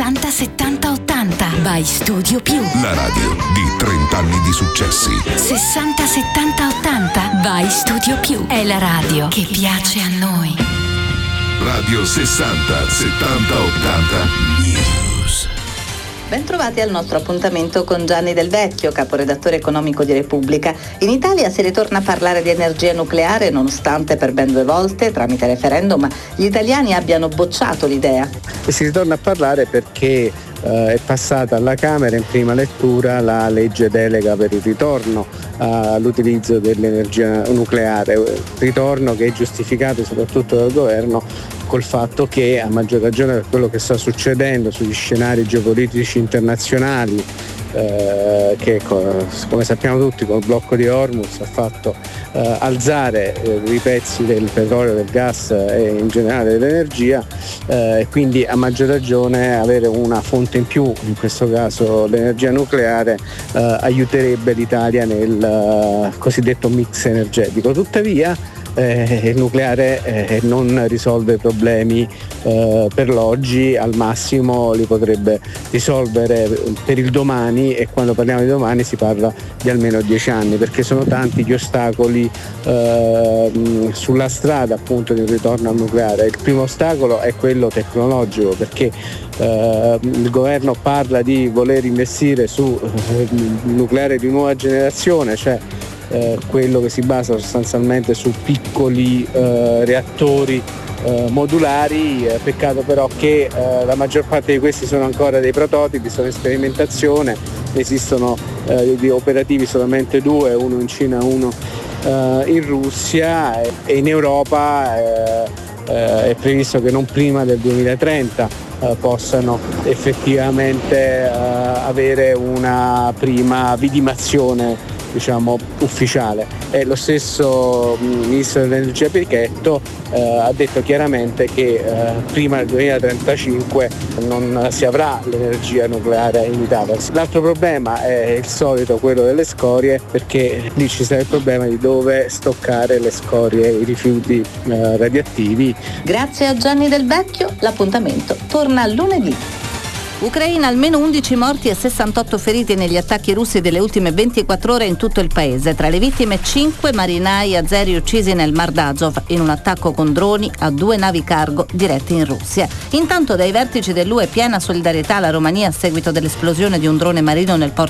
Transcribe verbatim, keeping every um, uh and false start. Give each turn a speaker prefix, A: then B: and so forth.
A: sessanta settanta ottanta. By Studio Più.
B: La radio di trenta anni di successi.
A: sessanta settanta ottanta. By Studio Più. È la radio che piace a noi.
B: Radio sessanta settanta ottanta News.
C: Bentrovati al nostro appuntamento con Gianni Del Vecchio, caporedattore economico di Repubblica. In Italia si ritorna a parlare di energia nucleare nonostante per ben due volte, tramite referendum, gli italiani abbiano bocciato l'idea.
D: E si ritorna a parlare perché eh, è passata alla Camera in prima lettura la legge delega per il ritorno all'utilizzo dell'energia nucleare, ritorno che è giustificato soprattutto dal governo col fatto che, a maggior ragione per quello che sta succedendo sugli scenari geopolitici internazionali, eh, che come sappiamo tutti col blocco di Hormuz ha fatto eh, alzare eh, i prezzi del petrolio, del gas e in generale dell'energia, eh, e quindi a maggior ragione avere una fonte in più, in questo caso l'energia nucleare, eh, aiuterebbe l'Italia nel eh, cosiddetto mix energetico. Tuttavia Eh, il nucleare eh, non risolve i problemi eh, per l'oggi, al massimo li potrebbe risolvere per il domani, e quando parliamo di domani si parla di almeno dieci anni, perché sono tanti gli ostacoli eh, sulla strada appunto di un ritorno al nucleare. Il primo ostacolo è quello tecnologico, perché eh, il governo parla di voler investire su eh, nucleare di nuova generazione, cioè Eh, quello che si basa sostanzialmente su piccoli eh, reattori eh, modulari. Eh, peccato però che eh, la maggior parte di questi sono ancora dei prototipi, sono in sperimentazione, esistono eh, di operativi solamente due, uno in Cina e uno eh, in Russia, e in Europa eh, eh, è previsto che non prima del duemilatrenta eh, possano effettivamente eh, avere una prima vidimazione, diciamo, ufficiale. E lo stesso ministro dell'energia Pichetto eh, ha detto chiaramente che eh, prima del duemilatrentacinque non si avrà l'energia nucleare in Italia. L'altro problema è il solito, quello delle scorie, perché lì ci sarà il problema di dove stoccare le scorie, i rifiuti eh, radioattivi.
C: Grazie a Gianni Del Vecchio, l'appuntamento torna lunedì. Ucraina, almeno undici morti e sessantotto feriti negli attacchi russi delle ultime ventiquattro ore in tutto il paese. Tra le vittime cinque marinai azeri uccisi nel Mar d'Azov in un attacco con droni a due navi cargo dirette in Russia. Intanto dai vertici dell'U E piena solidarietà alla Romania a seguito dell'esplosione di un drone marino nel porto